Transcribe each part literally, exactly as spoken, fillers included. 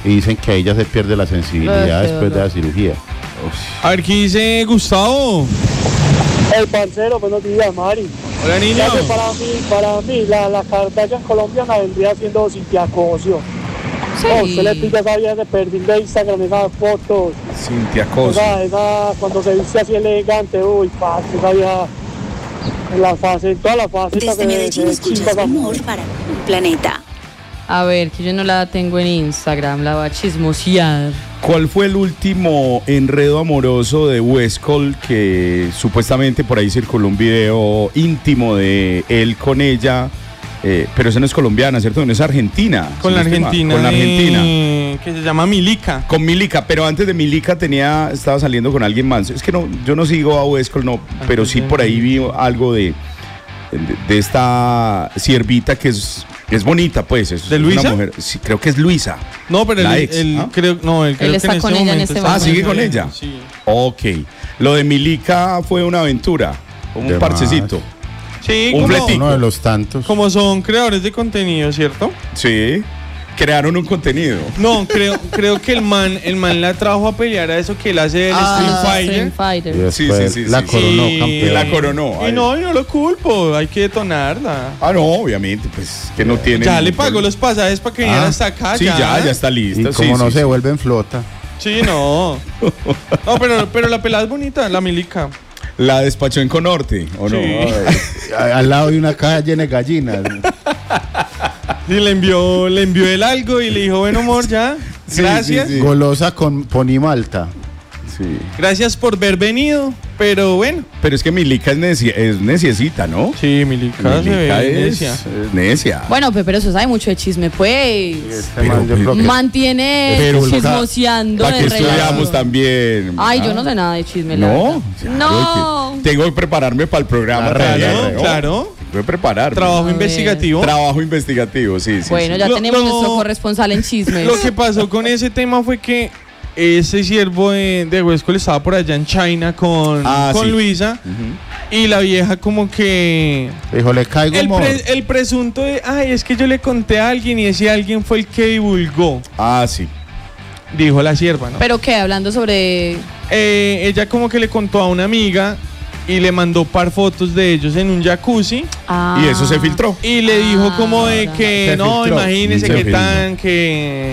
Y dicen que ahí ya se pierde la sensibilidad Ay, después de la cirugía. A ver, ¿qué dice Gustavo? El parcero, buenos días, Mari. Hola, niño. Ya que para mí, para mí, la, la Kardashian colombiana vendría siendo Cintia Cosio. Sí. Oh, usted le pilla esa vieja de perfil de Instagram, esas fotos. Cintia O Cosio. sea, esa, cuando se viste así elegante, uy, parce, esa vieja, en la fase, en toda la fase. Desde Medellín escuchas humor para un planeta. A ver, que yo no la tengo en Instagram, la va a chismosear. ¿Cuál fue el último enredo amoroso de Westcol que supuestamente por ahí circuló un video íntimo de él con ella? Eh, pero esa no es colombiana, ¿cierto? No es argentina. Con la si no estoy mal. Argentina. Con la Argentina. eh, Que se llama Milica. Con Milica, pero antes de Milica tenía, estaba saliendo con alguien más. Es que no, yo no sigo a Westcol, no, pero sí por ahí vi algo de, de, de esta siervita que es, es bonita, pues. Es, ¿De es Luisa? Una mujer, sí, creo que es Luisa. No, pero La el, ex, el- ¿ah? creo, no, él, creo Él que está en con este ella en momento este está Ah, ¿sigue con bien, ella? Sí. Ok. Lo de Milica fue una aventura, un De parchecito. Sí, Un como, fletico. Uno de los tantos. como son creadores de contenido, ¿cierto? Sí. Crearon un contenido. No, creo, creo que el man, el man la trajo a pelear a eso que él hace del Street Ah, Fighter. Street Fighter. Y Sí, después sí, sí, la sí. coronó Y- campeón. La coronó. Y Ay. no, y no lo culpo, hay que detonarla. Ah, no, obviamente, pues que no tiene. Ya le ningún pagó problema. los pasajes para que viniera Ah, hasta acá. Sí, ya, ya está lista. Y sí, como no sí, se sí. vuelve en flota. Sí, no. No, pero, pero la pelada es bonita, la Milica. La despachó en Conorte, ¿o no? Sí. Ay. A- Al lado de una caja llena de gallinas. Y le envió, le envió él algo y le dijo, bueno, amor, ya. Sí, Gracias. sí, sí. Golosa con Pony Malta. Sí. Gracias por haber venido. Pero bueno. Pero es que Milica es, necia, es neciecita, ¿no? Sí, Milica, se Milica ve es, necia. es necia. Bueno, pe- pero eso sabe mucho de chisme, pues. Este man, yo creo que- Mantiene Pero, chismoseando ¿Para de qué estudiamos relación. también? Ay, Ah. yo no sé nada de chisme, la No, verdad. ya, No. oye, tengo que prepararme para el programa. Claro, también, Claro, ¿no? claro. Tengo que prepararme. Trabajo A ver. investigativo. Trabajo investigativo, sí, sí. Bueno, sí. ya Lo- tenemos lo- nuestro corresponsal en chismes. Lo que pasó con ese tema fue que ese siervo de, de Huescol estaba por allá en China con, Ah, con sí. Luisa. Y la vieja como que... Dijo, le caigo El, amor. pre- el presunto de, ay, es que yo le conté a alguien y ese alguien fue el que divulgó, Ah, sí. dijo la sierva, ¿no? Pero qué, hablando sobre... Eh, ella como que le contó a una amiga y le mandó par fotos de ellos en un jacuzzi Ah. Y eso se filtró. y le dijo como de ahora. que Se no, filtró. imagínese Se que filtró. tan, que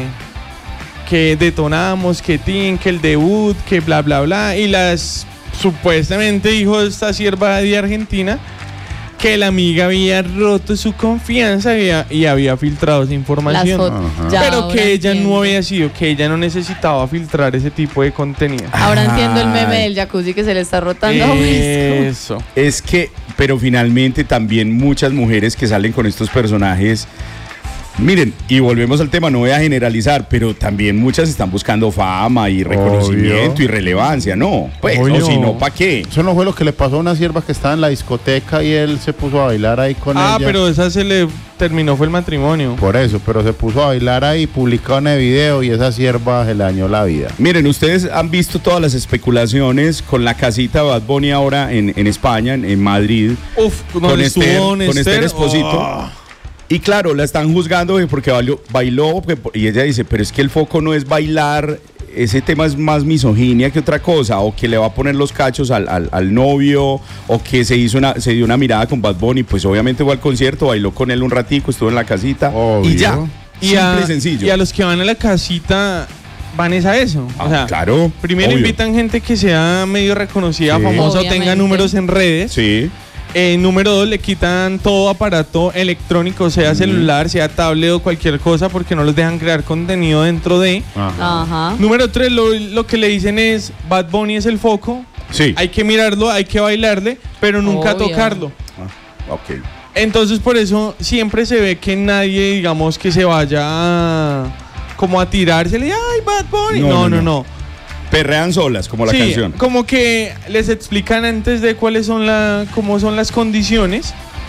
que detonamos, que tin, que el debut, que bla bla bla y las supuestamente dijo esta sierva de Argentina que la amiga había roto su confianza y, había- y había filtrado esa Las información. fotos. Ajá. Ya, Pero ahora que ella entiendo. no había sido, que ella no necesitaba filtrar ese tipo de contenido. Ahora entiendo el meme Ay. del jacuzzi que se le está rotando a Huescol. Eso. Es que, pero finalmente también muchas mujeres que salen con estos personajes, miren, y volvemos al tema, no voy a generalizar, pero también muchas están buscando fama y reconocimiento Obvio. y relevancia, ¿no? Pues, Obvio. o si no, ¿para qué? Eso no fue lo que le pasó a una sierva que estaba en la discoteca y él se puso a bailar ahí con Ah, ella. pero esa se le terminó, fue el matrimonio. Por eso, pero se puso a bailar ahí, publicó en el video y esa sierva se le dañó la vida. Miren, ustedes han visto todas las especulaciones con la casita de Bad Bunny ahora en, en España, en, en Madrid, Uf, con donde Esther, estuvo con Esther Esther, Esposito. oh. Y claro, la están juzgando porque bailó, bailó porque- y ella dice, pero es que el foco no es bailar, ese tema es más misoginia que otra cosa, o que le va a poner los cachos al, al- al novio, o que se hizo una, se dio una mirada con Bad Bunny, pues obviamente fue al concierto, bailó con él un ratico, estuvo en la casita, Obvio. y ya, Y simple a, y sencillo. y a los que van a la casita van es a eso. Ah, o sea, claro, primero obvio. invitan gente que sea medio reconocida, Sí. famosa o tenga Obviamente. números en redes. Sí, Eh, número dos, le quitan todo aparato electrónico, sea celular, sea tablet o cualquier cosa, porque no los dejan crear contenido dentro de. Ajá. Ajá. Número tres, lo, lo que le dicen es, Bad Bunny es el foco, sí. hay que mirarlo, hay que bailarle, pero nunca Obvio. tocarlo. Ah, ok. Entonces por eso siempre se ve que nadie, digamos, que se vaya a, como a tirársele, ay, Bad Bunny. No, No, no, no, no. no. Perrean solas, como la Sí, canción. como que les explican antes de cuáles son la, cómo son las condiciones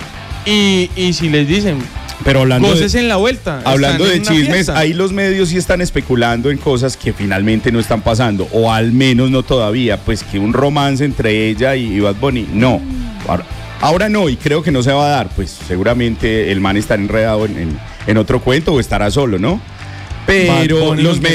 y, y si les dicen, Pero hablando goces de, en la vuelta. hablando están de en una chismes, fiesta. ahí los medios sí están especulando en cosas que finalmente no están pasando, o al menos no todavía, pues que un romance entre ella y, y Bad Bunny, no. Ahora, ahora no, y creo que no se va a dar, pues seguramente el man estará enredado en, en- en otro cuento o estará solo, ¿no? Pero Bunny los no medios